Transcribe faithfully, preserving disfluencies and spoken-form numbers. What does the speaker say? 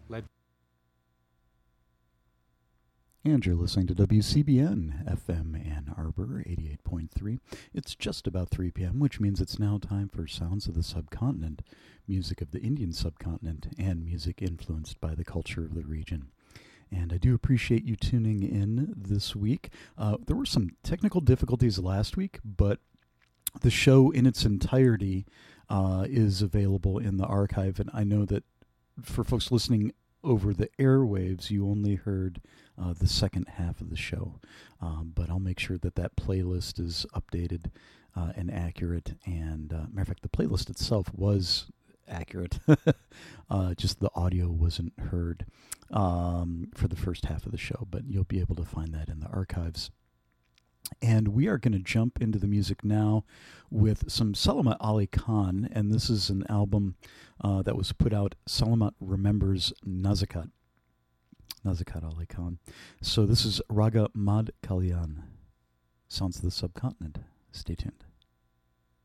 And you're listening to W C B N F M Ann Arbor eighty-eight point three. It's just about three p.m., which means it's now time for Sounds of the Subcontinent, music of the Indian subcontinent, and music influenced by the culture of the region. And I do appreciate you tuning in this week. Uh, there were some technical difficulties last week, but the show in its entirety uh, is available in the archive. And I know that for folks listening over the airwaves, you only heard uh, the second half of the show. Um, but I'll make sure that that playlist is updated uh, and accurate. And uh, matter of fact, the playlist itself was accurate. uh, just the audio wasn't heard um, for the first half of the show, but you'll be able to find that in the archives. And we are going to jump into the music now with some Salamat Ali Khan, and this is an album uh, that was put out, Salamat Remembers Nazakat. Nazakat Ali Khan. So this is Raga Mad Kalyan, Sounds of the Subcontinent. Stay tuned.